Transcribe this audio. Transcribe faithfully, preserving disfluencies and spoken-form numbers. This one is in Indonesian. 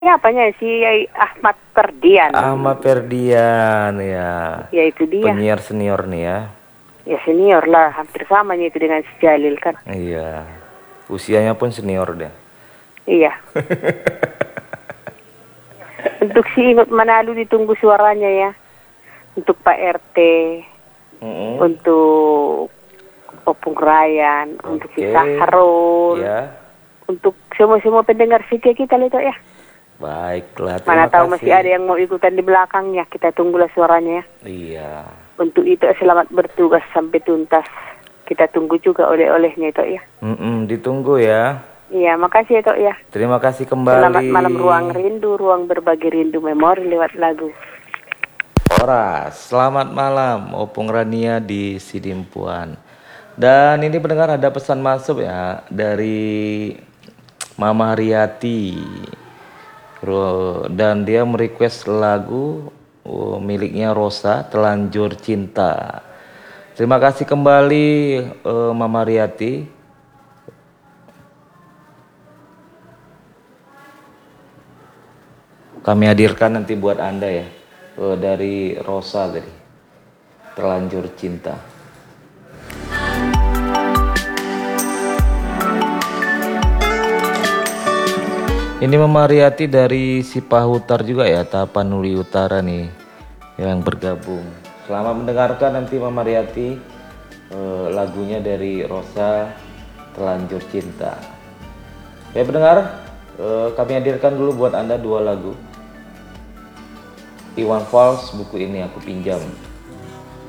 Ya, apanya si Ahmad Ferdian. Ahmad Ferdian ya. Ya itu dia. Penyiar senior nih ya. Ya senior lah, hampir samanya itu dengan si Jalil kan. Iya. Usianya pun senior deh. Iya. Untuk si Imut Manalu ditunggu suaranya ya. Untuk Pak R T. Mm-hmm. Untuk Opung Ryan, okay. Untuk si Sahrul. Ya. Untuk semua-semua pendengar setia kita itu ya. Baiklah, mana tahu kasih. Masih ada yang mau ikutan di belakangnya, kita tunggulah suaranya ya. Iya. Untuk itu selamat bertugas sampai tuntas. Kita tunggu juga oleh-olehnya itu ya. Mm-mm, ditunggu ya. Iya, makasih ya Tok ya. Terima kasih kembali. Selamat malam ruang rindu, ruang berbagi rindu memori lewat lagu. Horas, selamat malam Opung Rania di Sidimpuan. Dan ini pendengar ada pesan masuk ya dari Mama Haryati. Dan dia merequest lagu oh, miliknya Rosa, Telanjur Cinta. Terima kasih kembali uh, Mama Haryati. Kami hadirkan nanti buat Anda ya, uh, dari Rosa tadi, Telanjur Cinta. Ini Mama Haryati dari Sipahutar juga ya, Tapanuli Utara nih yang bergabung. Selamat mendengarkan nanti Mama Haryati eh, lagunya dari Rosa, Telanjur Cinta. Ya pendengar, eh, kami hadirkan dulu buat Anda dua lagu. Iwan Fals, Buku Ini Aku Pinjam.